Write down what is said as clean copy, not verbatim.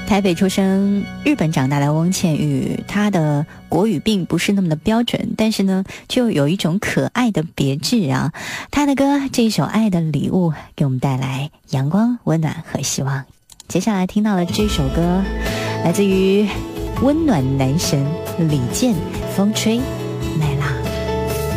台北出生日本长大的翁倩玉，她的国语并不是那么的标准，但是呢就有一种可爱的别致啊。她的歌这一首《爱的礼物》给我们带来阳光、温暖和希望。接下来听到的这首歌来自于温暖男神李健，风吹麦